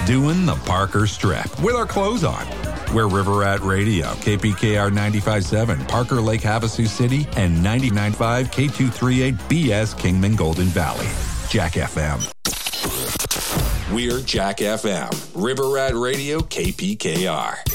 doing the Parker Strip with our clothes on. We're River Rat Radio, KPKR 95.7, Parker Lake, Havasu City, and 99.5 K238 BS Kingman Golden Valley. Jack FM. We're Jack FM, River Rat Radio, KPKR.